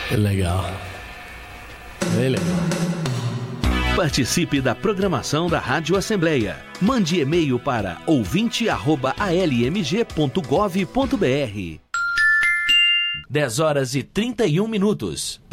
Legal. Bem legal. Participe da programação da Rádio Assembleia. Mande e-mail para ouvinte@almg.gov.br. 10h31.